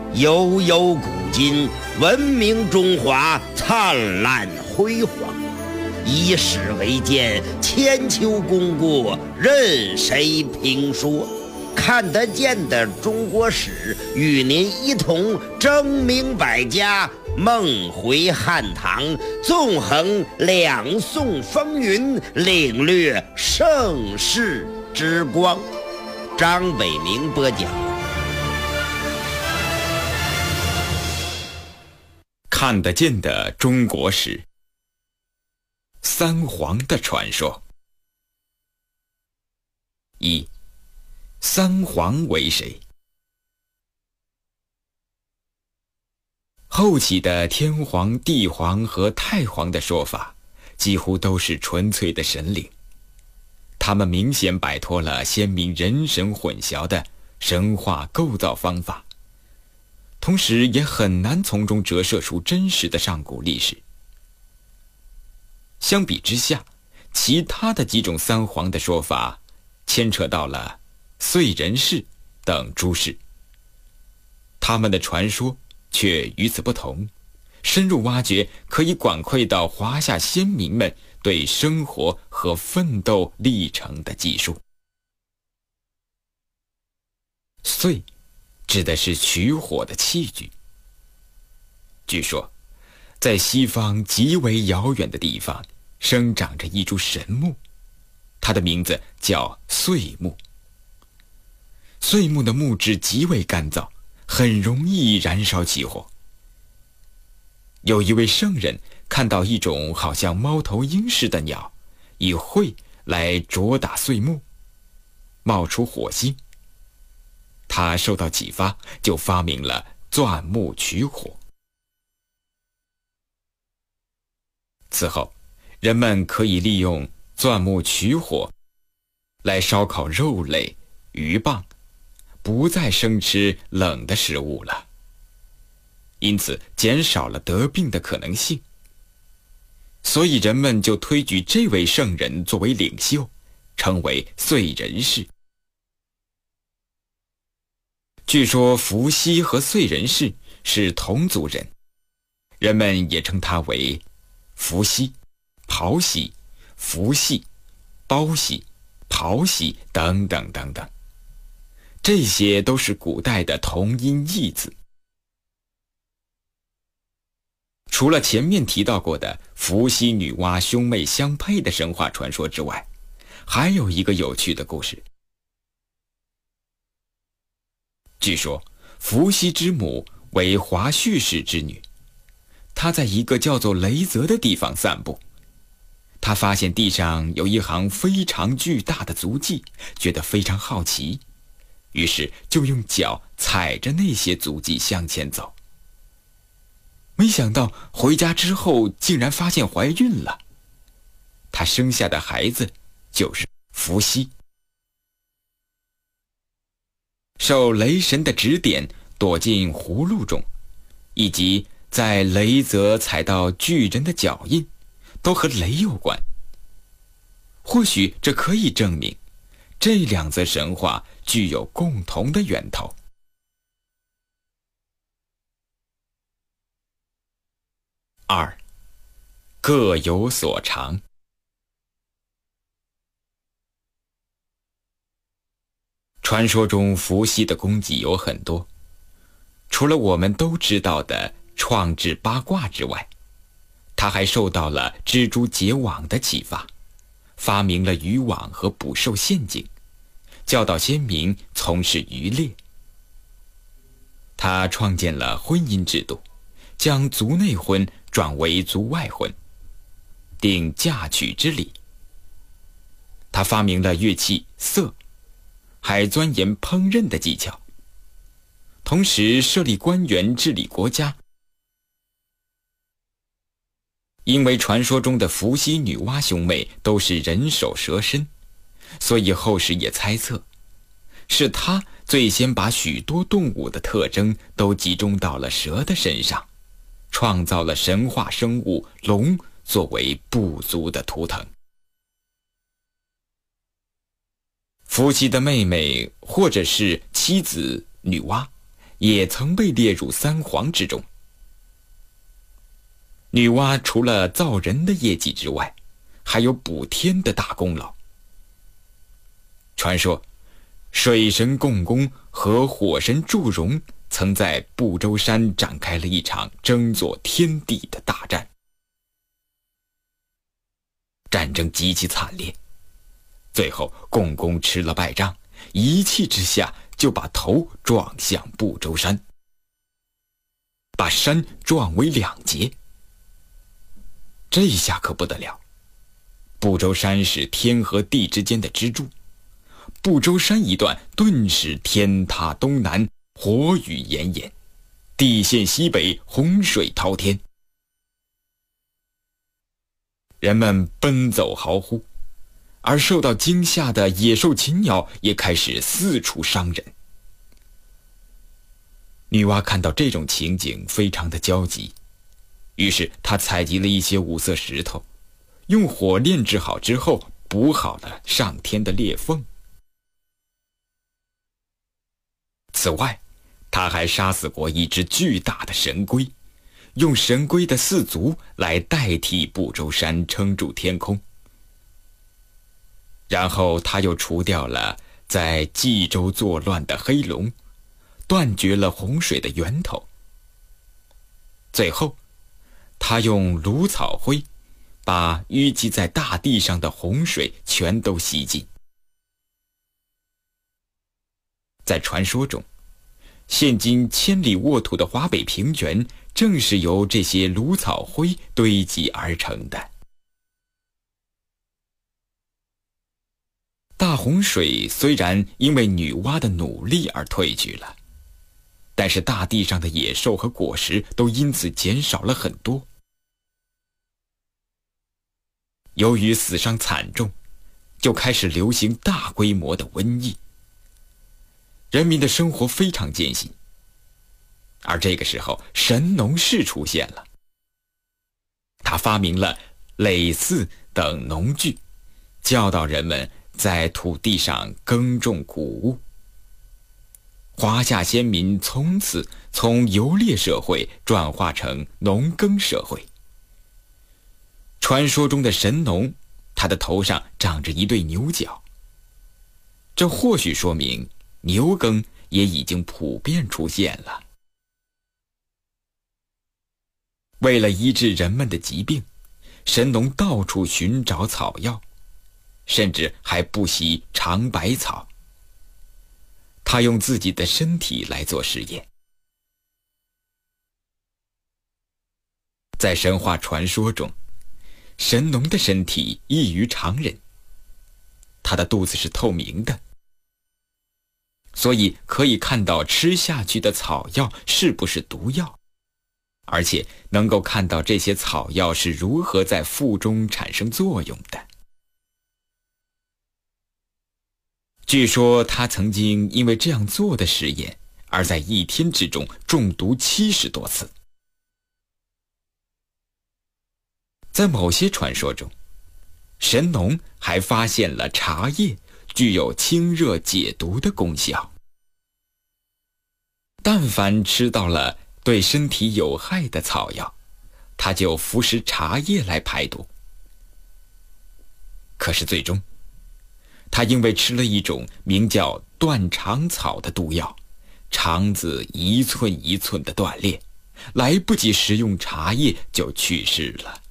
悠悠古今，文明中华灿烂辉煌。以史为鉴，千秋功过任谁评说。看得见的中国史，与您一同争明百家，梦回汉唐，纵横两宋风云，领略盛世之光。张伟明播讲。 看得见的中国史，三皇的传说。一、三皇为谁？后起的天皇、地皇和太皇的说法，几乎都是纯粹的神灵。他们明显摆脱了先民人神混淆的神话构造方法，同时也很难从中折射出真实的上古历史。相比之下，其他的几种三皇的说法牵扯到了燧人氏等诸氏，他们的传说却与此不同，深入挖掘可以管窥到华夏先民们对生活和奋斗历程的记述。燧指的是取火的器具。据说在西方极为遥远的地方生长着一株神木，它的名字叫燧木。燧木的木质极为干燥，很容易燃烧起火。有一位圣人看到一种好像猫头鹰似的鸟，以喙来啄打燧木，冒出火星。他受到启发，就发明了钻木取火。此后，人们可以利用钻木取火来烧烤肉类、鱼蚌，不再生吃冷的食物了，因此减少了得病的可能性。所以人们就推举这位圣人作为领袖，称为燧人氏。据说伏羲和燧人氏是同族人，人们也称他为伏羲、庖羲、伏羲、包羲、庖羲等等等等，这些都是古代的同音异字。除了前面提到过的伏羲、女娲兄妹相配的神话传说之外，还有一个有趣的故事。据说伏羲之母为华胥氏之女，她在一个叫做雷泽的地方散步，她发现地上有一行非常巨大的足迹，觉得非常好奇，于是就用脚踩着那些足迹向前走。没想到回家之后竟然发现怀孕了，她生下的孩子就是伏羲。受雷神的指点，躲进葫芦中，以及在雷泽踩到巨人的脚印，都和雷有关。或许这可以证明这两则神话具有共同的源头。二，各有所长。传说中伏羲的功绩有很多，除了我们都知道的创制八卦之外，他还受到了蜘蛛结网的启发，发明了渔网和捕兽陷阱，教导先民从事渔猎。他创建了婚姻制度，将族内婚转为族外婚，定嫁娶之礼。他发明了乐器瑟，还钻研烹饪的技巧，同时设立官员治理国家。因为传说中的伏羲、女娲兄妹都是人首蛇身，所以后世也猜测是他最先把许多动物的特征都集中到了蛇的身上，创造了神话生物龙作为部族的图腾。伏羲的妹妹或者是妻子女娲， 也曾被列入三皇之中。女娲除了造人的业绩之外，还有补天的大功劳。传说，水神共工和火神祝融曾在不周山展开了一场争夺天地的大战。战争极其惨烈，最后共工吃了败仗，一气之下就把头撞向不周山，把山撞为两截。这下可不得了，不周山是天和地之间的支柱，不周山一段顿时天塌东南，火雨炎炎，地陷西北，洪水滔天。人们奔走嚎呼，而受到惊吓的野兽禽鸟也开始四处伤人。女娲看到这种情景，非常的焦急，于是她采集了一些五色石头，用火炼制好之后，补好了上天的裂缝。此外，她还杀死过一只巨大的神龟，用神龟的4足来代替不周山撑住天空。然后他又除掉了在冀州作乱的黑龙，断绝了洪水的源头。最后，他用芦草灰把淤积在大地上的洪水全都吸尽。在传说中，现今千里沃土的华北平原正是由这些芦草灰堆积而成的。大洪水虽然因为女娲的努力而退去了，但是大地上的野兽和果实都因此减少了很多。由于死伤惨重，就开始流行大规模的瘟疫，人民的生活非常艰辛。而这个时候，神农氏出现了，他发明了耒耜等农具，教导人们在土地上耕种谷物。华夏先民从此从游猎社会转化成农耕社会。传说中的神农，他的头上长着一对牛角，这或许说明牛耕也已经普遍出现了。为了医治人们的疾病，神农到处寻找草药，甚至还不惜尝百草。他用自己的身体来做实验。在神话传说中，神农的身体异于常人，他的肚子是透明的，所以可以看到吃下去的草药是不是毒药，而且能够看到这些草药是如何在腹中产生作用的。据说他曾经因为这样做的实验，而在一天之中中毒70多次。在某些传说中，神农还发现了茶叶具有清热解毒的功效。但凡吃到了对身体有害的草药，他就服食茶叶来排毒。可是最终，他因为吃了一种名叫断肠草的毒药，肠子一寸一寸的断裂，来不及食用茶叶就去世了。